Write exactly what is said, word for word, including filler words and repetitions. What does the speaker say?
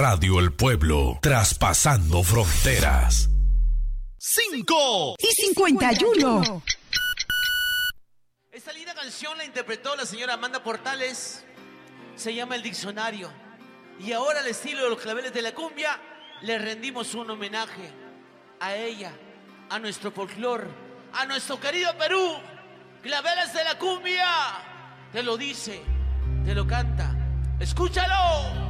Radio El Pueblo, traspasando fronteras. Cinco y cincuenta y uno. Esta linda canción la interpretó la señora Amanda Portales. Se llama El Diccionario. Y ahora, al estilo de los claveles de la cumbia, le rendimos un homenaje a ella, a nuestro folclor, a nuestro querido Perú. Claveles de la cumbia. Te lo dice, te lo canta. ¡Escúchalo!